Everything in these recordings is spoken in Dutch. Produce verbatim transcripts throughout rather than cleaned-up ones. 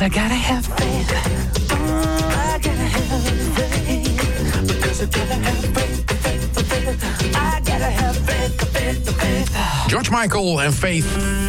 gotta have faith. Mm, I gotta have faith. Because I gotta have faith, faith, faith. I gotta have faith, faith, faith. George Michael en Faith.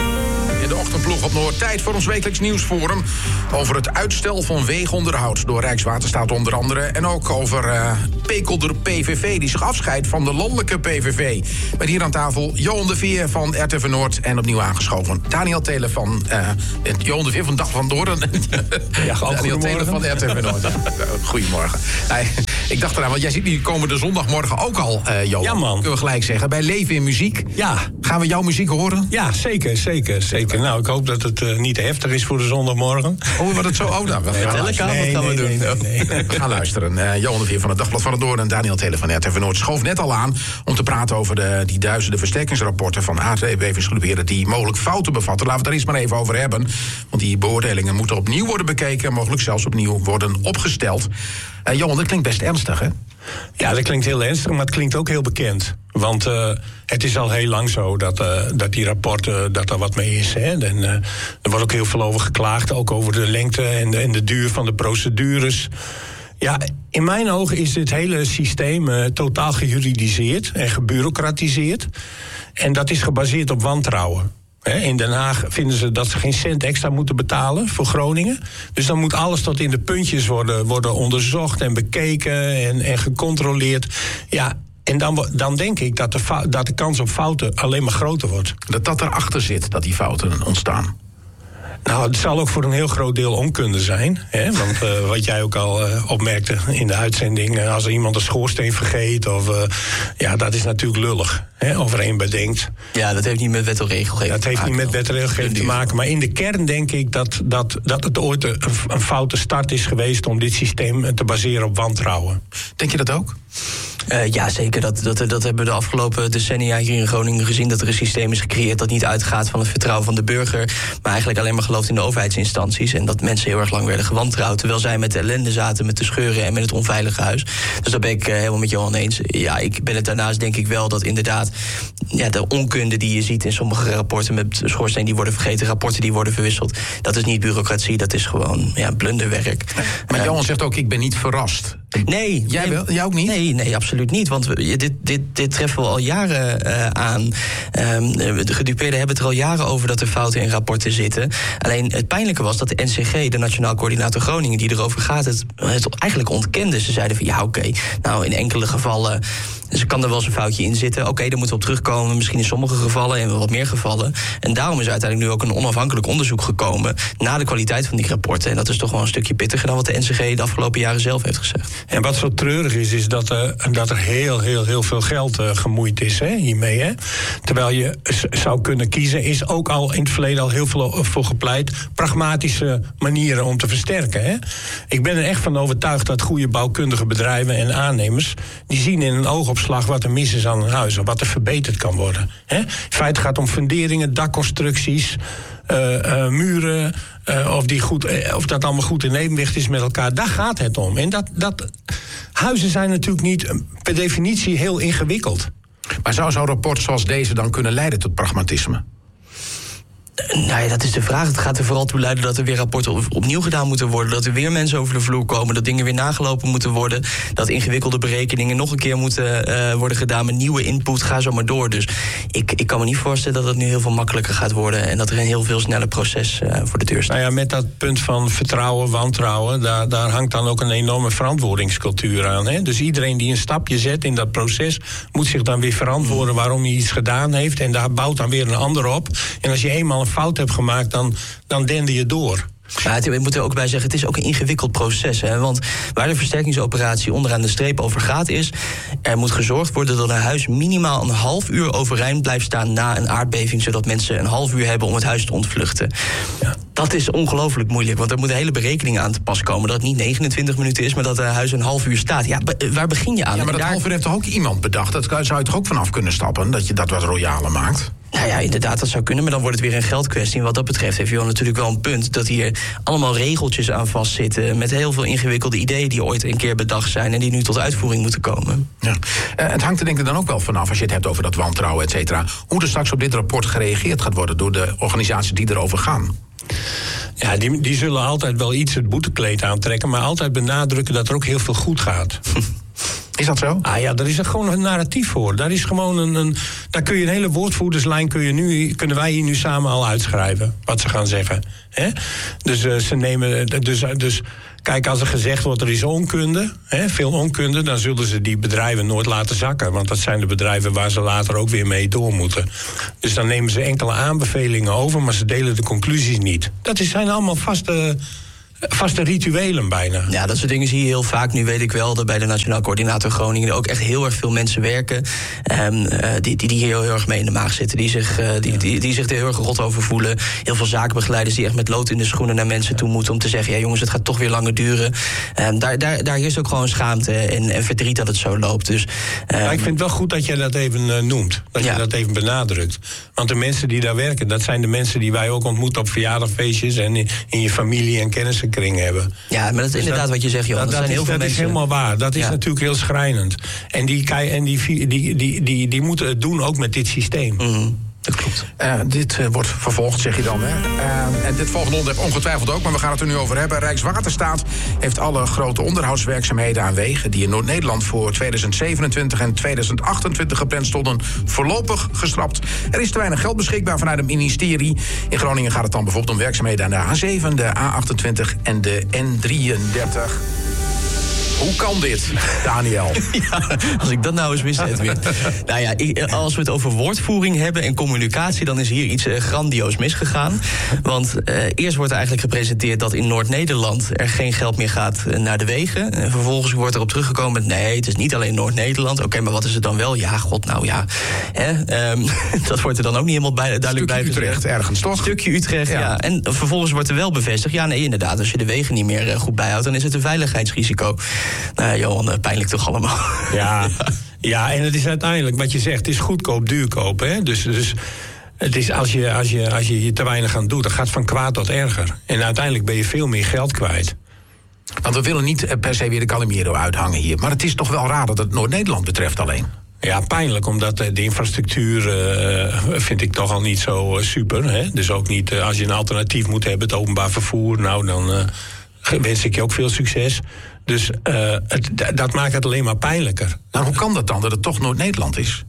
In de ochtendploeg op Noord. Tijd voor ons wekelijks nieuwsforum over het uitstel van weegonderhoud door Rijkswaterstaat onder andere. En ook over uh, Pekelder P V V die zich afscheidt van de landelijke P V V. Met hier aan tafel Johan de Veer van R T V Noord en opnieuw aangeschoven Daniel Telen van uh, Johan de Veer van Dag van Doorn. Ja, Daniel Telen van R T V Noord. Goedemorgen. Nee, ik dacht eraan, want jij zit hier komende zondagmorgen ook al, uh, Johan. Ja, man. Kunnen we gelijk zeggen. Bij Leven in Muziek. Ja. Gaan we jouw muziek horen? Ja, zeker, zeker, zeker. Nou, ik hoop dat het uh, niet te heftig is voor de zondagmorgen. Oh, wat het zo... Oh, nou, we gaan nee, luisteren. nee, gaan we nee, doen. Nee, nee. We gaan luisteren. Uh, Johan de Veer van het Dagblad van het Noorden en Daniel Telen van R T V Noord schoof net al aan om te praten over de, die duizenden versterkingsrapporten van aardbevingsgebieden die mogelijk fouten bevatten. Laten we het daar eens maar even over hebben. Want die beoordelingen moeten opnieuw worden bekeken en mogelijk zelfs opnieuw worden opgesteld. Uh, Johan, dat klinkt best ernstig, hè? Ja, dat klinkt heel ernstig, maar het klinkt ook heel bekend. Want uh, het is al heel lang zo dat, uh, dat die rapporten, dat er wat mee is. Hè? En, uh, er wordt ook heel veel over geklaagd, ook over de lengte en de, en de duur van de procedures. Ja, in mijn ogen is dit hele systeem uh, totaal gejuridiseerd en gebureaucratiseerd. En dat is gebaseerd op wantrouwen. In Den Haag vinden ze dat ze geen cent extra moeten betalen voor Groningen. Dus dan moet alles tot in de puntjes worden, worden onderzocht en bekeken en, en gecontroleerd. Ja, en dan, dan denk ik dat de, dat de kans op fouten alleen maar groter wordt. Dat dat erachter zit, dat die fouten ontstaan. Nou, het zal ook voor een heel groot deel onkunde zijn. Hè? Want uh, wat jij ook al uh, opmerkte in de uitzending, uh, als er iemand een schoorsteen vergeet, of uh, ja, dat is natuurlijk lullig. Hè? Of er een bedenkt. Ja, dat heeft niet met wet en regelgeving Dat heeft niet met wet en regelgeving te maken. Maar in de kern denk ik dat, dat, dat het ooit een, een foute start is geweest om dit systeem te baseren op wantrouwen. Denk je dat ook? Uh, ja, zeker. Dat, dat, dat hebben we de afgelopen decennia hier in Groningen gezien. Dat er een systeem is gecreëerd dat niet uitgaat van het vertrouwen van de burger, maar eigenlijk alleen maar gelooft in de overheidsinstanties. En dat mensen heel erg lang werden gewantrouwd, terwijl zij met de ellende zaten, met de scheuren en met het onveilige huis. Dus daar ben ik uh, helemaal met Johan eens. Ja, ik ben het daarnaast denk ik wel dat inderdaad ja, de onkunde die je ziet in sommige rapporten met schoorsteen die worden vergeten, rapporten die worden verwisseld, dat is niet bureaucratie, dat is gewoon ja, blunderwerk. Maar uh, Johan zegt ook, ik ben niet verrast. Nee. Jij nee, wel? Jij ook niet? Nee, nee, absoluut niet. Want we, dit, dit, dit treffen we al jaren uh, aan. Um, de gedupeerden hebben het er al jaren over dat er fouten in rapporten zitten. Alleen het pijnlijke was dat de N C G, de Nationaal Coördinator Groningen, die erover gaat, het, het eigenlijk ontkende. Ze zeiden van ja, oké, okay, nou in enkele gevallen dus kan er wel eens een foutje in zitten. Oké, okay, daar moeten we op terugkomen. Misschien in sommige gevallen en wel wat meer gevallen. En daarom is uiteindelijk nu ook een onafhankelijk onderzoek gekomen naar de kwaliteit van die rapporten. En dat is toch wel een stukje pittiger dan wat de N C G de afgelopen jaren zelf heeft gezegd. En wat zo treurig is, is dat, uh, dat er heel, heel, heel veel geld uh, gemoeid is hè, hiermee. Hè? Terwijl je s- zou kunnen kiezen, is ook al in het verleden al heel veel voor gepleit, pragmatische manieren om te versterken. Hè? Ik ben er echt van overtuigd dat goede bouwkundige bedrijven en aannemers, die zien in een oogopslag wat er mis is aan een huis, of wat er verbeterd kan worden. Hè? In feite gaat het om funderingen, dakconstructies, uh, uh, muren, uh, of, die goed, uh, of dat allemaal goed in evenwicht is met elkaar. Daar gaat het om. En dat, dat, huizen zijn natuurlijk niet per definitie heel ingewikkeld. Maar zou zo'n rapport zoals deze dan kunnen leiden tot pragmatisme? Nou ja, dat is de vraag. Het gaat er vooral toe leiden dat er weer rapporten opnieuw gedaan moeten worden. Dat er weer mensen over de vloer komen. Dat dingen weer nagelopen moeten worden. Dat ingewikkelde berekeningen nog een keer moeten uh, worden gedaan met nieuwe input. Ga zo maar door. Dus ik, ik kan me niet voorstellen dat het nu heel veel makkelijker gaat worden. En dat er een heel veel sneller proces uh, voor de deur staat. Nou ja, met dat punt van vertrouwen, wantrouwen, daar, daar hangt dan ook een enorme verantwoordingscultuur aan. Hè? Dus iedereen die een stapje zet in dat proces moet zich dan weer verantwoorden waarom hij iets gedaan heeft. En daar bouwt dan weer een ander op. En als je eenmaal een fout hebt gemaakt, dan, dan dende je door. Ja, het, ik moet er ook bij zeggen, het is ook een ingewikkeld proces. Hè? Want waar de versterkingsoperatie onderaan de streep over gaat is, er moet gezorgd worden dat een huis minimaal een half uur overeind blijft staan na een aardbeving, zodat mensen een half uur hebben om het huis te ontvluchten. Ja. Dat is ongelooflijk moeilijk, want er moet een hele berekening aan te pas komen. Dat het niet negenentwintig minuten is, maar dat het huis een half uur staat. Ja, be- waar begin je aan? Ja, maar dat daar... half uur heeft toch ook iemand bedacht? Dat zou je toch ook vanaf kunnen stappen, dat je dat wat royaler maakt? Nou ja, inderdaad, dat zou kunnen, maar dan wordt het weer een geldkwestie. En wat dat betreft heeft Johan natuurlijk wel een punt, dat hier allemaal regeltjes aan vastzitten met heel veel ingewikkelde ideeën die ooit een keer bedacht zijn en die nu tot uitvoering moeten komen. Ja. Uh, het hangt er denk ik dan ook wel vanaf, als je het hebt over dat wantrouwen, et cetera, hoe er straks op dit rapport gereageerd gaat worden door de organisaties die erover gaan. Ja, die, die zullen altijd wel iets het boetekleed aantrekken, maar altijd benadrukken dat er ook heel veel goed gaat. Is dat zo? Ah ja, daar is er gewoon een narratief voor. Daar is gewoon een, een daar kun je een hele woordvoerderslijn kun je nu, kunnen wij hier nu samen al uitschrijven wat ze gaan zeggen. Hè? Dus uh, ze nemen, dus, dus kijk, als er gezegd wordt er is onkunde, hè, veel onkunde, dan zullen ze die bedrijven nooit laten zakken, want dat zijn de bedrijven waar ze later ook weer mee door moeten. Dus dan nemen ze enkele aanbevelingen over, maar ze delen de conclusies niet. Dat is, zijn allemaal vaste. Vaste rituelen bijna. Ja, dat soort dingen zie je heel vaak. Nu weet ik wel dat bij de Nationaal Coördinator Groningen er ook echt heel erg veel mensen werken. Um, uh, die, die, die hier heel erg mee in de maag zitten. Die zich, uh, die, die, die zich er heel erg rot over voelen. Heel veel zakenbegeleiders die echt met lood in de schoenen naar mensen toe moeten om te zeggen: ja, jongens, het gaat toch weer langer duren. Um, daar, daar, daar is ook gewoon schaamte en, en verdriet dat het zo loopt. Dus, um, maar ik vind het wel goed dat jij dat even uh, noemt. Dat ja. je dat even benadrukt. Want de mensen die daar werken, dat zijn de mensen die wij ook ontmoeten op verjaardagfeestjes en in, in je familie en kennissen. Kring hebben. Ja, maar dat is dus inderdaad dat, wat je zegt, Johan. Dat, dat, zijn is, heel veel dat mensen. is helemaal waar. Dat is ja. natuurlijk heel schrijnend. En die, en die, die, die, die, die, die moeten het doen ook met dit systeem. Mm-hmm. Dat klopt. Uh, dit uh, wordt vervolgd, zeg je dan. Hè? Uh, en dit volgende onderwerp ongetwijfeld ook, maar we gaan het er nu over hebben. Rijkswaterstaat heeft alle grote onderhoudswerkzaamheden aan wegen die in Noord-Nederland voor tweeduizend zevenentwintig en tweeduizend achtentwintig gepland stonden voorlopig geschrapt. Er is te weinig geld beschikbaar vanuit het ministerie. In Groningen gaat het dan bijvoorbeeld om werkzaamheden aan de A zeven, de A achtentwintig en de N drieëndertig. Hoe kan dit, Daniel? Ja, als ik dat nou eens wist, Edwin. Nou ja, ik, als we het over woordvoering hebben en communicatie, dan is hier iets uh, grandioos misgegaan. Want uh, eerst wordt er eigenlijk gepresenteerd dat in Noord-Nederland er geen geld meer gaat uh, naar de wegen. En vervolgens wordt erop teruggekomen met nee, het is niet alleen Noord-Nederland. Oké, okay, maar wat is het dan wel? Ja, god, nou ja. Hè, um, dat wordt er dan ook niet helemaal bij, duidelijk bij gezegd. Utrecht, ergens toch? Stukje Utrecht, ja. ja. En vervolgens wordt er wel bevestigd, ja, nee, inderdaad, als je de wegen niet meer uh, goed bijhoudt, dan is het een veiligheidsrisico. Nou, Johan, pijnlijk toch allemaal. Ja, ja, en het is uiteindelijk wat je zegt, het is goedkoop, duurkoop. Hè? Dus, dus het is als je, als, je, als je je te weinig aan doet, dan gaat het van kwaad tot erger. En uiteindelijk ben je veel meer geld kwijt. Want we willen niet per se weer de Calimero uithangen hier. Maar het is toch wel raar dat het Noord-Nederland betreft alleen. Ja, pijnlijk, omdat de infrastructuur uh, vind ik toch al niet zo uh, super. Hè? Dus ook niet, uh, als je een alternatief moet hebben, het openbaar vervoer, nou dan uh, wens ik je ook veel succes. Dus uh, het, d- dat maakt het alleen maar pijnlijker. Nou, hoe kan dat dan, dat het toch Noord-Nederland is?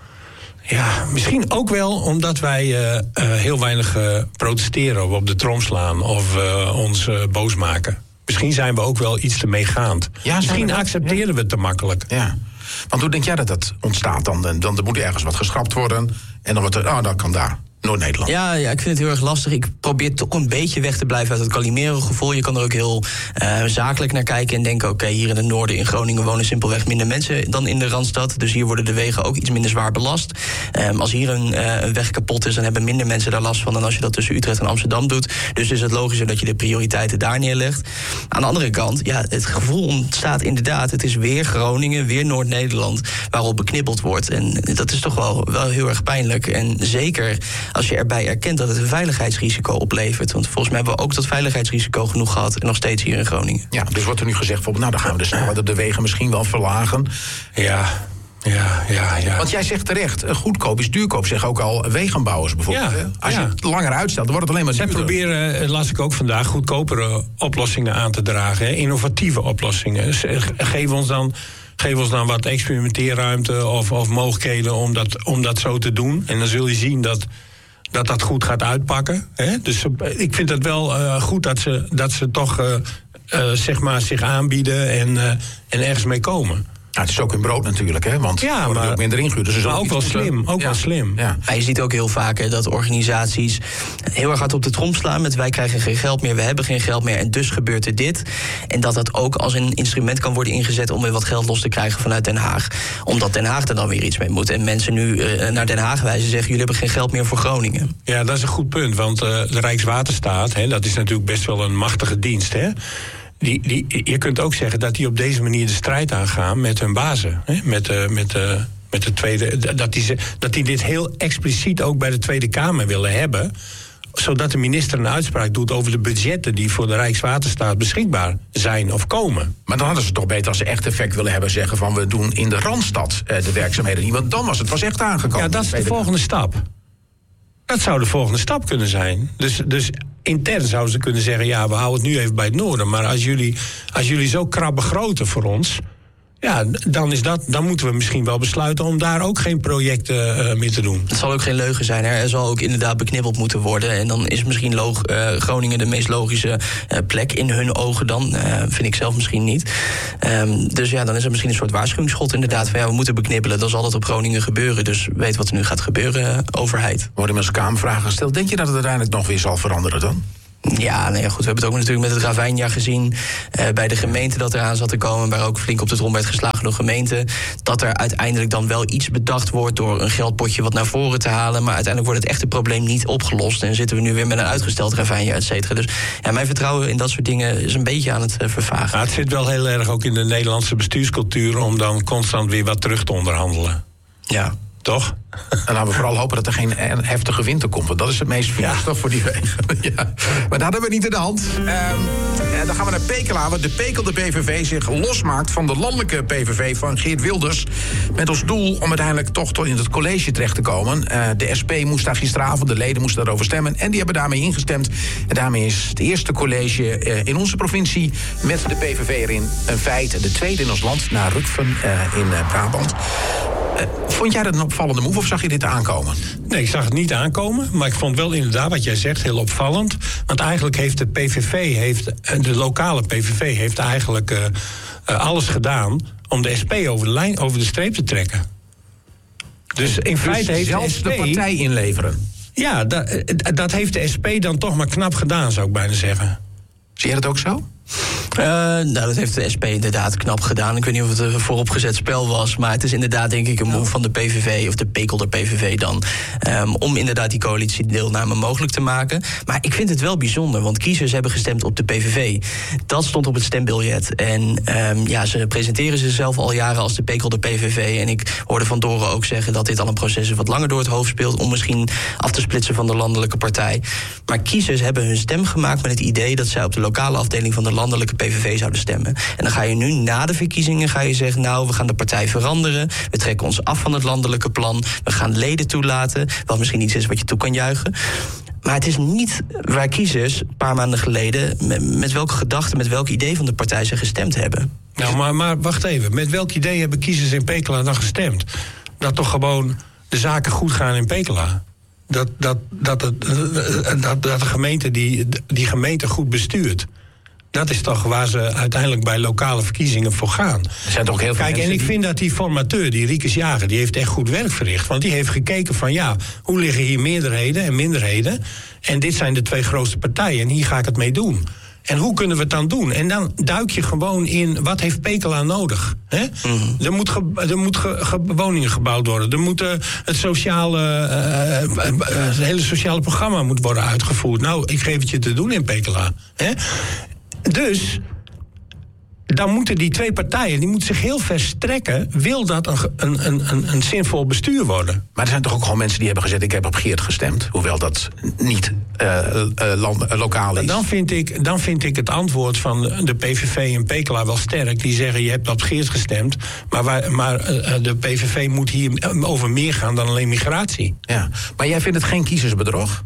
Ja, misschien ook wel omdat wij uh, uh, heel weinig uh, protesteren of op de trom slaan of uh, ons uh, boos maken. Misschien zijn we ook wel iets te meegaand. Ja, misschien we accepteren ja. we het te makkelijk. Ja. Want hoe denk jij dat dat ontstaat dan? Dan, dan moet er ergens wat geschrapt worden en dan wordt er, oh, dat kan daar. Noord-Nederland. Ja, ja, ik vind het heel erg lastig. Ik probeer toch een beetje weg te blijven uit het Calimero-gevoel. Je kan er ook heel uh, zakelijk naar kijken en denken, oké, okay, hier in het noorden in Groningen wonen simpelweg minder mensen dan in de Randstad. Dus hier worden de wegen ook iets minder zwaar belast. Um, als hier een, uh, een weg kapot is, dan hebben minder mensen daar last van dan als je dat tussen Utrecht en Amsterdam doet. Dus is het logischer dat je de prioriteiten daar neerlegt. Aan de andere kant, ja, het gevoel ontstaat inderdaad. Het is weer Groningen, weer Noord-Nederland waarop beknibbeld wordt. En dat is toch wel, wel heel erg pijnlijk. En zeker als je erbij erkent dat het een veiligheidsrisico oplevert. Want volgens mij hebben we ook dat veiligheidsrisico genoeg gehad en nog steeds hier in Groningen. Ja, dus wordt er nu gezegd, bijvoorbeeld, nou dan gaan we de snelheid de wegen misschien wel verlagen. Ja, ja, ja, ja. Want jij zegt terecht, goedkoop is duurkoop, zeggen ook al wegenbouwers bijvoorbeeld. Ja, als ja. je het langer uitstelt, dan wordt het alleen maar duurder. Zij proberen, las ik ook vandaag, goedkopere oplossingen aan te dragen. Hè? Innovatieve oplossingen. Geef ons dan... Geef ons dan wat experimenteerruimte of, of mogelijkheden om dat, om dat zo te doen. En dan zul je zien dat dat, dat goed gaat uitpakken. Hè? Dus ik vind het wel uh, goed dat ze, dat ze toch uh, uh, zeg maar zich aanbieden en, uh, en ergens mee komen. Ja, het is ook in brood natuurlijk, hè? Want ja, er wordt ook minder ingehuurd. Dus maar ook, ook wel slim. Ook ja. wel slim. Ja. Maar je ziet ook heel vaak hè, dat organisaties heel erg hard op de trom slaan met wij krijgen geen geld meer, we hebben geen geld meer en dus gebeurt er dit. En dat dat ook als een instrument kan worden ingezet om weer wat geld los te krijgen vanuit Den Haag. Omdat Den Haag er dan weer iets mee moet. En mensen nu uh, naar Den Haag wijzen en zeggen jullie hebben geen geld meer voor Groningen. Ja, dat is een goed punt. Want uh, de Rijkswaterstaat, hè, dat is natuurlijk best wel een machtige dienst, hè? Die, die, je kunt ook zeggen dat die op deze manier de strijd aangaan met hun bazen. Hè? Met, uh, met, uh, met de tweede, dat, die ze, dat die dit heel expliciet ook bij de Tweede Kamer willen hebben. Zodat de minister een uitspraak doet over de budgetten die voor de Rijkswaterstaat beschikbaar zijn of komen. Maar dan hadden ze toch beter als ze echt effect willen hebben zeggen van we doen in de Randstad uh, de werkzaamheden niet. Want dan was het was echt aangekomen. Ja, dat is de volgende stap. Dat zou de volgende stap kunnen zijn. Dus, dus intern zouden ze kunnen zeggen, ja, we houden het nu even bij het noorden. Maar als jullie, als jullie zo krap begroten voor ons, ja, dan, is dat, dan moeten we misschien wel besluiten om daar ook geen projecten uh, meer te doen. Het zal ook geen leugen zijn. Hè? Er zal ook inderdaad beknibbeld moeten worden. En dan is misschien log, uh, Groningen de meest logische uh, plek in hun ogen dan. Uh, vind ik zelf misschien niet. Um, dus ja, dan is er misschien een soort waarschuwingsschot inderdaad. Van ja, we moeten beknibbelen. Dan zal dat op Groningen gebeuren. Dus weet wat er nu gaat gebeuren, uh, overheid. Worden mensen Kamervragen gesteld. Denk je dat het uiteindelijk nog weer zal veranderen dan? Ja, nou ja, goed. We hebben het ook natuurlijk met het Ravijnjaar gezien. Uh, bij de gemeente dat eraan zat te komen, waar ook flink op de trom werd geslagen door gemeenten. Dat er uiteindelijk dan wel iets bedacht wordt door een geldpotje wat naar voren te halen. Maar uiteindelijk wordt het echte probleem niet opgelost. En zitten we nu weer met een uitgesteld Ravijnjaar, et cetera. Dus ja, mijn vertrouwen in dat soort dingen is een beetje aan het uh, vervagen. Ja, het zit wel heel erg ook in de Nederlandse bestuurscultuur om dan constant weer wat terug te onderhandelen. Ja. Toch? En laten we vooral hopen dat er geen heftige winter komt. Want dat is het meest veilig voor die wegen. Ja. Maar dat hebben we niet in de hand. Um, en dan gaan we naar Pekela, waar de Pekelde P V V zich losmaakt van de landelijke P V V van Geert Wilders. Met als doel om uiteindelijk toch tot in het college terecht te komen. Uh, de S P moest daar gisteravond, de leden moesten daarover stemmen. En die hebben daarmee ingestemd. En daarmee is het eerste college uh, in onze provincie met de P V V erin een feit. De tweede in ons land, na Rukven uh, in uh, Brabant. Uh, vond jij dat een opvallende move of zag je dit aankomen? Nee, ik zag het niet aankomen. Maar ik vond wel inderdaad wat jij zegt heel opvallend. Want eigenlijk heeft de P V V, heeft, de lokale P V V... heeft eigenlijk uh, uh, alles gedaan om de S P over de, lijn, over de streep te trekken. Dus in dus feite heeft zelfs de S P... de partij inleveren? Ja, dat, dat heeft de S P dan toch maar knap gedaan, zou ik bijna zeggen. Zie je dat ook zo? Uh, nou, dat heeft de S P inderdaad knap gedaan. Ik weet niet of het een vooropgezet spel was, maar het is inderdaad denk ik een move van de P V V, of de Pekelder P V V dan, um, om inderdaad die coalitiedeelname mogelijk te maken. Maar ik vind het wel bijzonder, want kiezers hebben gestemd op de P V V. Dat stond op het stembiljet. En um, ja, ze presenteren zichzelf al jaren als de Pekelder P V V. En ik hoorde Van Doren ook zeggen dat dit al een proces is wat langer door het hoofd speelt, om misschien af te splitsen van de landelijke partij. Maar kiezers hebben hun stem gemaakt met het idee dat zij op de lokale afdeling van de landelijke P V V zouden stemmen. En dan ga je nu na de verkiezingen ga je zeggen, nou, we gaan de partij veranderen. We trekken ons af van het landelijke plan. We gaan leden toelaten, wat misschien iets is wat je toe kan juichen. Maar het is niet waar kiezers een paar maanden geleden met, met welke gedachten, met welk idee van de partij ze gestemd hebben. Nou, maar, maar wacht even. Met welk idee hebben kiezers in Pekela dan gestemd? Dat toch gewoon de zaken goed gaan in Pekela? Dat, dat, dat, het, dat, dat de gemeente die, die gemeente goed bestuurt. Dat is toch waar ze uiteindelijk bij lokale verkiezingen voor gaan. Er zijn toch heel veel Kijk, en ik die... vind dat die formateur, die Riekes Jager, die heeft echt goed werk verricht. Want die heeft gekeken van, ja, hoe liggen hier meerderheden en minderheden? En dit zijn de twee grootste partijen en hier ga ik het mee doen. En hoe kunnen we het dan doen? En dan duik je gewoon in, wat heeft Pekela nodig? Hè? Mm-hmm. Er moet, ge, er moet ge, ge, woningen gebouwd worden. Er moet uh, het sociale, uh, uh, uh, het hele sociale programma moet worden uitgevoerd. Nou, ik geef het je te doen in Pekela. Hè? Dus dan moeten die twee partijen, die moeten zich heel ver strekken. Wil dat een, een, een, een zinvol bestuur worden? Maar er zijn toch ook gewoon mensen die hebben gezegd, ik heb op Geert gestemd. Hoewel dat niet uh, uh, land, uh, lokaal is. Dan vind, ik, dan vind ik het antwoord van de P V V en Pekela wel sterk. Die zeggen, je hebt op Geert gestemd. Maar, waar, maar uh, de P V V moet hier over meer gaan dan alleen migratie. Ja. Maar jij vindt het geen kiezersbedrog?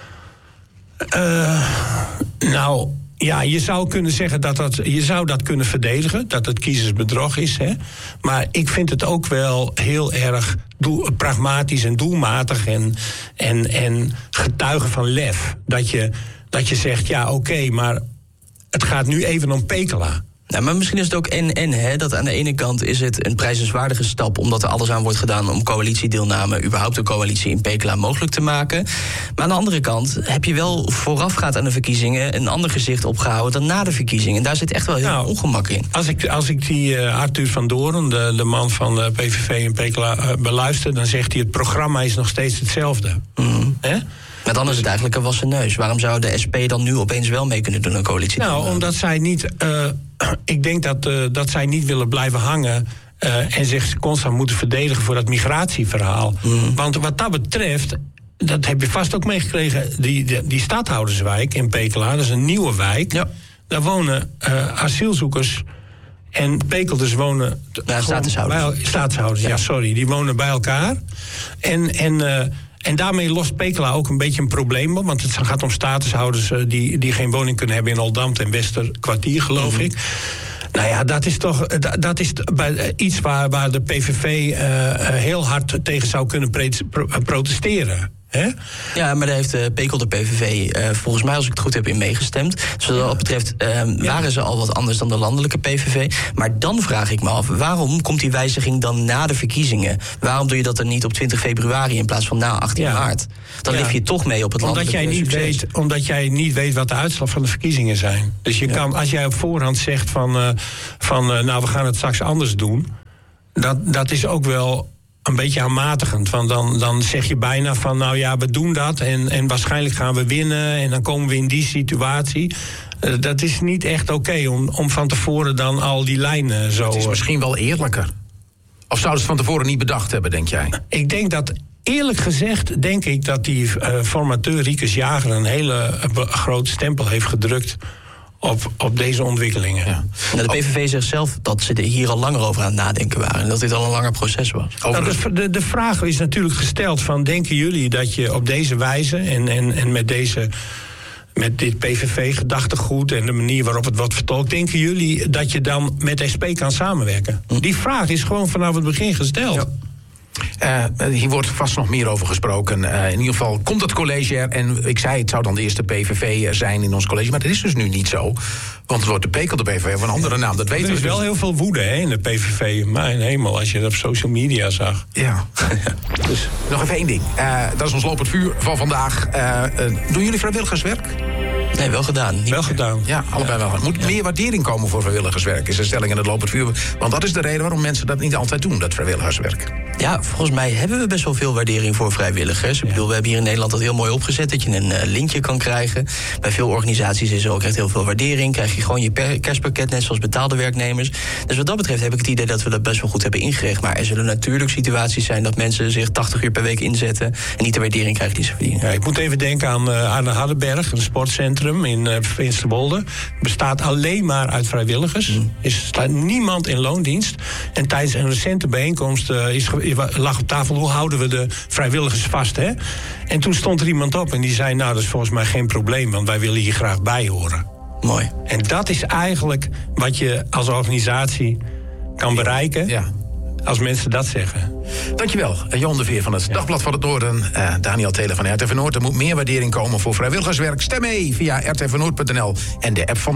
Uh, nou... Ja, je zou kunnen zeggen dat dat, je zou dat kunnen verdedigen, dat het kiezersbedrog is. Hè? Maar ik vind het ook wel heel erg doel, pragmatisch en doelmatig en, en, en getuigen van lef. Dat je, dat je zegt, ja oké, okay, maar het gaat nu even om Pekela. Nou, maar misschien is het ook en-en, hè. Dat aan de ene kant is het een prijzenswaardige stap, omdat er alles aan wordt gedaan om coalitiedeelname, überhaupt een coalitie in Pekela mogelijk te maken. Maar aan de andere kant heb je wel voorafgaand aan de verkiezingen een ander gezicht opgehouden dan na de verkiezingen. En daar zit echt wel heel nou, veel ongemak in. Als ik, als ik die uh, Arthur van Doorn, de, de man van de P V V in Pekela, uh, beluister, dan zegt hij, het programma is nog steeds hetzelfde. Mm. Hè? Maar dan is het eigenlijk een wassen neus. Waarom zou de S P dan nu opeens wel mee kunnen doen, een coalitie? Nou, omdat zij niet... Uh, ik denk dat, uh, dat zij niet willen blijven hangen uh, en zich constant moeten verdedigen voor dat migratieverhaal. Mm. Want wat dat betreft, dat heb je vast ook meegekregen, die, die, die stadhouderswijk in Pekela, dat is een nieuwe wijk. Ja. Daar wonen uh, asielzoekers en Pekelders wonen... Ja, staatshouders. Bij, staatshouders, ja. ja, sorry. Die wonen bij elkaar. En... en uh, En daarmee lost Pekela ook een beetje een probleem op. Want het gaat om statushouders uh, die, die geen woning kunnen hebben in Oldambt en Westerkwartier, geloof mm-hmm. ik. Nou ja, dat is toch dat is bij, iets waar, waar de P V V uh, heel hard tegen zou kunnen pre- pro- protesteren. He? Ja, maar daar heeft uh, Pekel de P V V uh, volgens mij, als ik het goed heb, in meegestemd. Dus wat dat betreft uh, ja. waren ze al wat anders dan de landelijke P V V. Maar dan vraag ik me af, waarom komt die wijziging dan na de verkiezingen? Waarom doe je dat dan niet op twintig februari in plaats van na achttien ja. maart? Dan ja. leef je toch mee op het omdat landelijke jij niet weet, Omdat jij niet weet wat de uitslag van de verkiezingen zijn. Dus je ja. kan, als jij op voorhand zegt van, uh, van uh, nou, we gaan het straks anders doen. Dat, dat is ook wel een beetje aanmatigend. Want dan, dan zeg je bijna van, nou ja, we doen dat en, en waarschijnlijk gaan we winnen en dan komen we in die situatie. Uh, dat is niet echt oké okay om, om van tevoren dan al die lijnen zo... Het is misschien wel eerlijker. Of zouden ze het van tevoren niet bedacht hebben, denk jij? Ik denk dat, eerlijk gezegd, denk ik dat die uh, formateur Riekes Jager een hele uh, grote stempel heeft gedrukt Op, op deze ontwikkelingen. Ja. Nou, de P V V zegt zelf dat ze er hier al langer over aan het nadenken waren. En dat dit al een langer proces was. Nou, de, de, de vraag is natuurlijk gesteld van, denken jullie dat je op deze wijze en, en, en met deze... met dit P V V-gedachtegoed en de manier waarop het wordt vertolkt, denken jullie dat je dan met S P kan samenwerken? Hm. Die vraag is gewoon vanaf het begin gesteld. Ja. Uh, hier wordt vast nog meer over gesproken. Uh, in ieder geval komt het college er. En ik zei, het zou dan de eerste P V V zijn in ons college. Maar dat is dus nu niet zo. Want het wordt de Pekel de P V V of een andere naam. Dat weten we. Er is dus. wel heel veel woede hè, in de P V V. Mijn hemel, als je dat op social media zag. Ja. Dus nog even één ding. Uh, dat is ons lopend vuur van vandaag. Uh, uh, doen jullie vrijwilligerswerk? Nee, wel gedaan. Niet wel meer. gedaan. Ja, allebei wel. Er moet ja. meer waardering komen voor vrijwilligerswerk, is de stelling in het lopend vuur. Want dat is de reden waarom mensen dat niet altijd doen, dat vrijwilligerswerk. Ja, volgens mij hebben we best wel veel waardering voor vrijwilligers. Ik bedoel, we hebben hier in Nederland dat heel mooi opgezet, dat je een uh, lintje kan krijgen. Bij veel organisaties is er ook echt heel veel waardering. Krijg je gewoon je per- kerstpakket, net zoals betaalde werknemers. Dus wat dat betreft heb ik het idee dat we dat best wel goed hebben ingericht. Maar er zullen natuurlijk situaties zijn dat mensen zich tachtig uur per week inzetten en niet de waardering krijgen die ze verdienen. Ja, ik moet even denken aan, uh, aan de Hardenberg, een sportcentrum in uh, Finsterwolde. Bestaat alleen maar uit vrijwilligers. Er mm. staat niemand in loondienst. En tijdens een recente bijeenkomst uh, is, lag op tafel, hoe houden we de vrijwilligers vast, hè? En toen stond er iemand op en die zei, nou, dat is volgens mij geen probleem, want wij willen hier graag bij horen. Mooi. En dat is eigenlijk wat je als organisatie kan bereiken. Ja. Als mensen dat zeggen. Dankjewel, Jon de Veer van het ja. Dagblad van het Noorden. Uh, Daniel Telen van R T V Noord. Er moet meer waardering komen voor vrijwilligerswerk. Stem mee via r t v noord punt n l en de app van